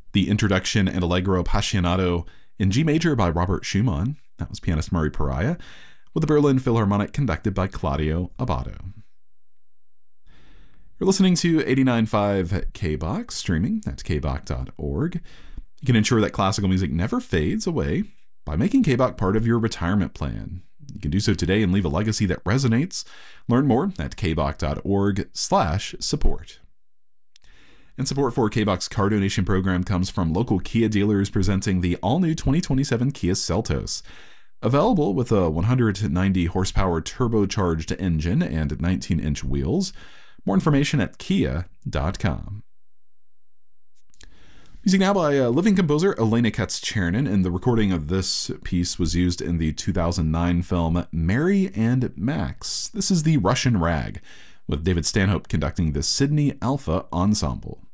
The Introduction and Allegro Appassionato in G major by Robert Schumann. That was pianist Murray Pariah, with the Berlin Philharmonic conducted by Claudio Abbado. You're listening to 89.5 KBOX, streaming at kbok.org. You can ensure that classical music never fades away by making KBOK part of your retirement plan. You can do so today and leave a legacy that resonates. Learn more at kbok.org/support. And support for KBOK's car donation program comes from local Kia dealers presenting the all-new 2027 Kia Seltos. Available with a 190 horsepower turbocharged engine and 19-inch wheels. More information at kia.com. Music now by living composer Elena Katz-Chernin, and the recording of this piece was used in the 2009 film Mary and Max. This is the Russian Rag, with David Stanhope conducting the Sydney Alpha Ensemble.